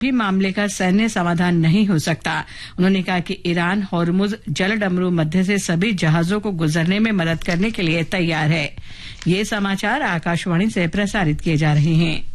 भी मामले का सैन्य समाधान नहीं हो सकता। उन्होंने कहा कि ईरान होर्मुज जलडमरू मध्य से सभी जहाजों को गुजरने में मदद करने के लिए तैयार है। ये समाचार आकाशवाणी से प्रसारित किए जा रहे हैं।